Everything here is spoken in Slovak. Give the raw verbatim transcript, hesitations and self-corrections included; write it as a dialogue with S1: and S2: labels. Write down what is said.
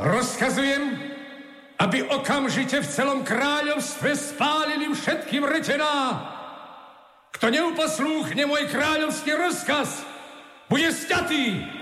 S1: Rozkazujem, aby okamžite v celom kráľovstve spálili všetkým retená. Kto neuposlúchne môj kráľovský rozkaz, bude sťatý.